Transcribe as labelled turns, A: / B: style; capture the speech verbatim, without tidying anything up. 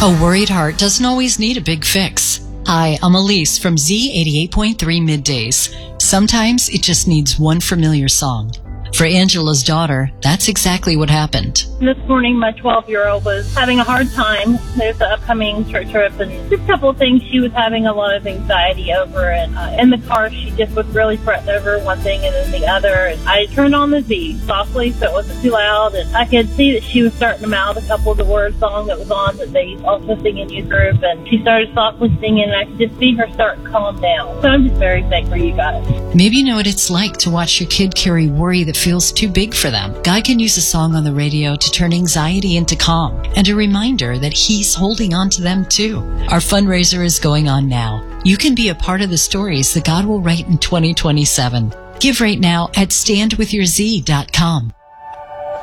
A: A worried heart doesn't always need a big fix. Hi, I'm Elise from Z eighty-eight point three Middays. Sometimes it just needs one familiar song. For Angela's daughter, that's exactly what happened.
B: This morning, my twelve-year-old was having a hard time. There's the upcoming church trip, and just a couple of things she was having a lot of anxiety over. And uh, in the car, she just was really fretting over one thing and then the other. And I turned on the Z softly so it wasn't too loud, and I could see that she was starting to mouth a couple of the word song that was on that they also sing in youth group. And she started softly singing, and I could just see her start to calm down. So I'm just very thankful you guys.
A: Maybe you know what it's like to watch your kid carry worry that feels too big for them. God can use a song on the radio to turn anxiety into calm and a reminder that He's holding on to them too. Our fundraiser is going on now. You can be a part of the stories that God will write in twenty twenty-seven. Give right now at stand with your z dot com.